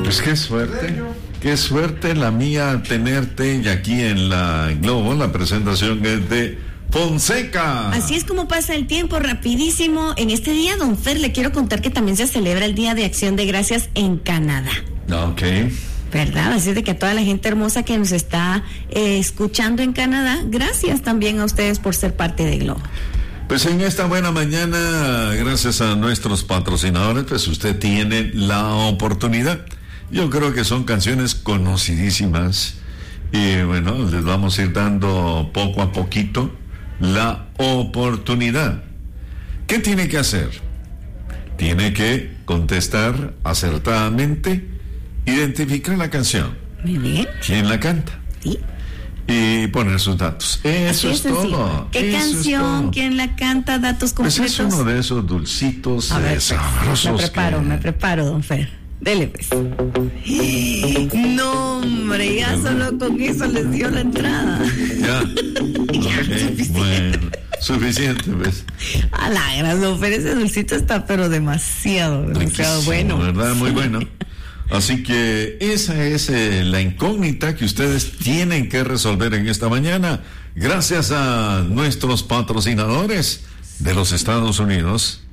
Pues qué suerte la mía tenerte y aquí en la Globo. La presentación es de Fonseca. Así es como pasa el tiempo, rapidísimo. En este día, don Fer, le quiero contar que también se celebra el Día de Acción de Gracias en Canadá. Ok. ¿Verdad? Así es de que a toda la gente hermosa que nos está escuchando en Canadá, gracias también a ustedes por ser parte de Globo. Pues en esta buena mañana, gracias a nuestros patrocinadores, pues usted tiene la oportunidad. Yo creo que son canciones conocidísimas y bueno, les vamos a ir dando poco a poquito la oportunidad. ¿Qué tiene que hacer? Tiene que contestar acertadamente, identificar la canción. Muy bien. ¿Quién la canta? Sí. Y poner sus datos. Eso es todo. ¿Qué canción? ¿Quién la canta? Datos completos. Pues es uno de esos dulcitos sabrosos. Me preparo, don Fer. Dele pues. No, hombre, ya solo con eso les dio la entrada. Ya. Okay, bueno, suficiente, pues. A la gran, don Fer, ese dulcito está pero demasiado bueno. ¿Verdad? Muy bueno. Así que esa es la incógnita que ustedes tienen que resolver en esta mañana, gracias a nuestros patrocinadores de los Estados Unidos.